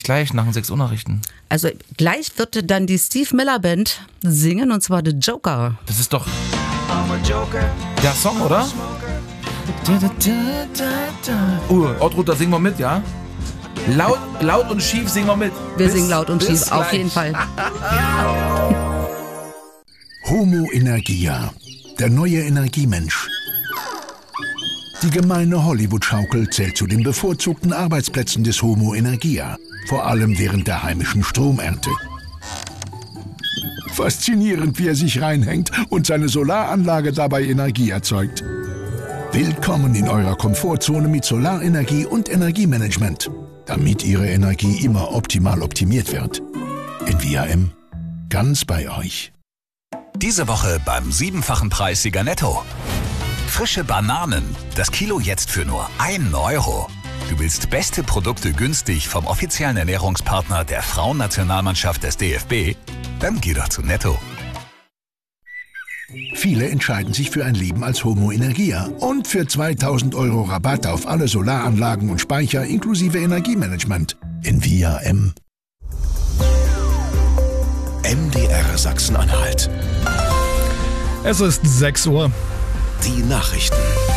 Gleich nach den 6 Uhr Nachrichten. Also gleich wird dann die Steve Miller Band singen, und zwar The Joker. Das ist doch der Song, oder? Ortrud, da singen wir mit, ja? Laut und schief singen wir mit. Wir singen laut und schief, auf jeden Fall. Homo Energia, der neue Energiemensch. Die gemeine Hollywood-Schaukel zählt zu den bevorzugten Arbeitsplätzen des Homo Energia, vor allem während der heimischen Stromernte. Faszinierend, wie er sich reinhängt und seine Solaranlage dabei Energie erzeugt. Willkommen in eurer Komfortzone mit Solarenergie und Energiemanagement, damit Ihre Energie immer optimal optimiert wird. Envia-M, ganz bei euch. Diese Woche beim 7-fachen Preis Sieger Netto. Frische Bananen, das Kilo jetzt für nur 1 Euro. Du willst beste Produkte günstig vom offiziellen Ernährungspartner der Frauennationalmannschaft des DFB? Dann geh doch zu Netto. Viele entscheiden sich für ein Leben als Homo Energia und für 2.000 € Rabatt auf alle Solaranlagen und Speicher inklusive Energiemanagement. Envia-M. MDR Sachsen-Anhalt. Es ist 6 Uhr. Die Nachrichten.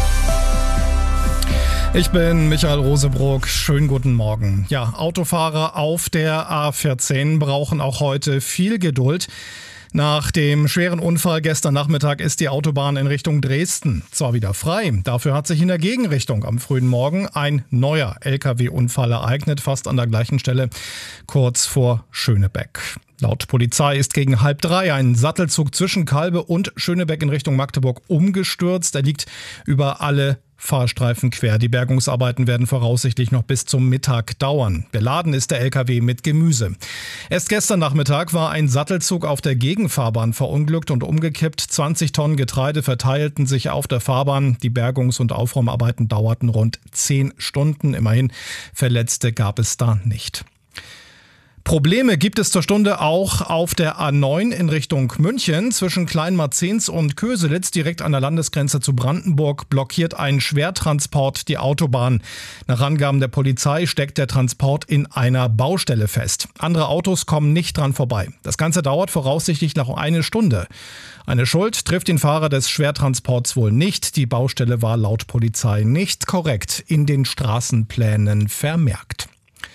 Ich bin Michael Rosebrock. Schönen guten Morgen. Ja, Autofahrer auf der A14 brauchen auch heute viel Geduld. Nach dem schweren Unfall gestern Nachmittag ist die Autobahn in Richtung Dresden zwar wieder frei. Dafür hat sich in der Gegenrichtung am frühen Morgen ein neuer LKW-Unfall ereignet, fast an der gleichen Stelle, kurz vor Schönebeck. Laut Polizei ist gegen 2:30 ein Sattelzug zwischen Kalbe und Schönebeck in Richtung Magdeburg umgestürzt. Er liegt über alle Fahrstreifen quer. Die Bergungsarbeiten werden voraussichtlich noch bis zum Mittag dauern. Beladen ist der LKW mit Gemüse. Erst gestern Nachmittag war ein Sattelzug auf der Gegenfahrbahn verunglückt und umgekippt. 20 Tonnen Getreide verteilten sich auf der Fahrbahn. Die Bergungs- und Aufräumarbeiten dauerten rund 10 Stunden. Immerhin Verletzte gab es da nicht. Probleme gibt es zur Stunde auch auf der A9 in Richtung München. Zwischen Kleinmarzens und Köselitz, direkt an der Landesgrenze zu Brandenburg, blockiert ein Schwertransport die Autobahn. Nach Angaben der Polizei steckt der Transport in einer Baustelle fest. Andere Autos kommen nicht dran vorbei. Das Ganze dauert voraussichtlich noch 1 Stunde. Eine Schuld trifft den Fahrer des Schwertransports wohl nicht. Die Baustelle war laut Polizei nicht korrekt in den Straßenplänen vermerkt.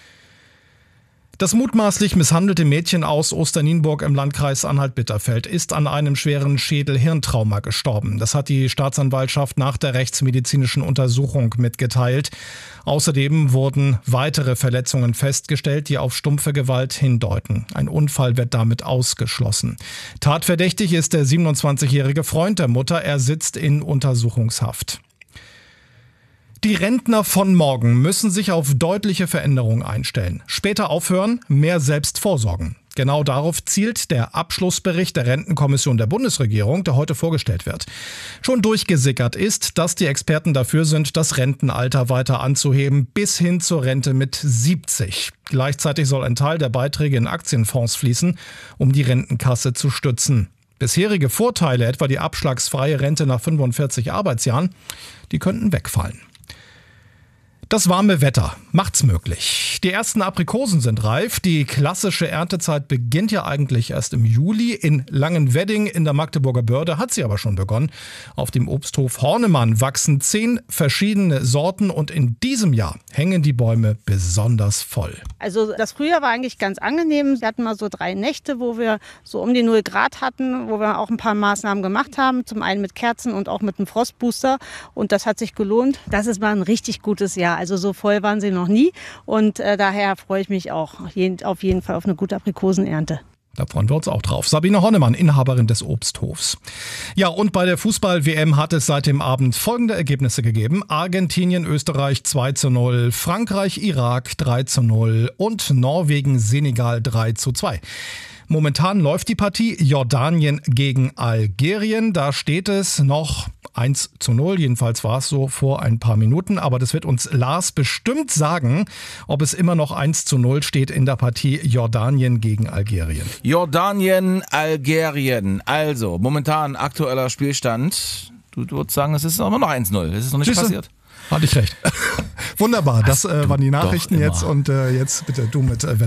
Das mutmaßlich misshandelte Mädchen aus Osternienburg im Landkreis Anhalt-Bitterfeld ist an einem schweren Schädel-Hirntrauma gestorben. Das hat die Staatsanwaltschaft nach der rechtsmedizinischen Untersuchung mitgeteilt. Außerdem wurden weitere Verletzungen festgestellt, die auf stumpfe Gewalt hindeuten. Ein Unfall wird damit ausgeschlossen. Tatverdächtig ist der 27-jährige Freund der Mutter. Er sitzt in Untersuchungshaft. Die Rentner von morgen müssen sich auf deutliche Veränderungen einstellen. Später aufhören, mehr selbst vorsorgen. Genau darauf zielt der Abschlussbericht der Rentenkommission der Bundesregierung, der heute vorgestellt wird. Schon durchgesickert ist, dass die Experten dafür sind, das Rentenalter weiter anzuheben, bis hin zur Rente mit 70. Gleichzeitig soll ein Teil der Beiträge in Aktienfonds fließen, um die Rentenkasse zu stützen. Bisherige Vorteile, etwa die abschlagsfreie Rente nach 45 Arbeitsjahren, die könnten wegfallen. Das warme Wetter macht's möglich. Die ersten Aprikosen sind reif. Die klassische Erntezeit beginnt ja eigentlich erst im Juli. In Langenwedding in der Magdeburger Börde hat sie aber schon begonnen. Auf dem Obsthof Hornemann wachsen 10 verschiedene Sorten und in diesem Jahr hängen die Bäume besonders voll. Also das Frühjahr war eigentlich ganz angenehm. Wir hatten mal so 3 Nächte, wo wir so um die 0 Grad hatten, wo wir auch ein paar Maßnahmen gemacht haben. Zum einen mit Kerzen und auch mit einem Frostbooster. Und das hat sich gelohnt. Das war ein richtig gutes Jahr. Also so voll waren sie noch nie und daher freue ich mich auch auf jeden Fall auf eine gute Aprikosenernte. Da freuen wir uns auch drauf. Sabine Hornemann, Inhaberin des Obsthofs. Ja, und bei der Fußball-WM hat es seit dem Abend folgende Ergebnisse gegeben. Argentinien, Österreich 2:0, Frankreich, Irak 3:0 und Norwegen, Senegal 3:2. Momentan läuft die Partie Jordanien gegen Algerien. Da steht es noch 1:0. Jedenfalls war es so vor ein paar Minuten. Aber das wird uns Lars bestimmt sagen, ob es immer noch 1:0 steht in der Partie Jordanien gegen Algerien. Jordanien, Algerien. Also, momentan aktueller Spielstand. Du würdest sagen, es ist immer noch 1:0. Es ist noch nicht passiert. Hatte ich recht. Wunderbar, das waren die Nachrichten jetzt. Und jetzt bitte du mit Wetter.